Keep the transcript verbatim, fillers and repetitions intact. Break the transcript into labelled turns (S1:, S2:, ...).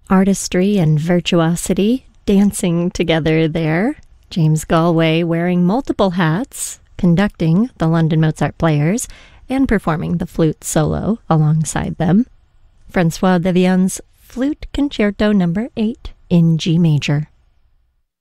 S1: artistry and virtuosity dancing together there. James Galway wearing multiple hats, conducting the London Mozart Players, and performing the flute solo alongside them. François Devien's Flute Concerto Number eight in G major.